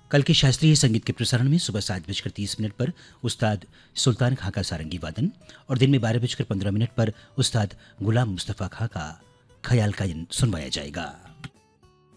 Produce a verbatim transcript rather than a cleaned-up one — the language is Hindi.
कल के शास्त्रीय संगीत के प्रसारण में सुबह सात बजकर तीस मिनट पर उस्ताद सुल्तान खां का सारंगी वादन और दिन में बारह बजकर पंद्रह मिनट पर उस्ताद गुलाम मुस्तफ़ा खां का ख्याल कायन सुनवाया जाएगा।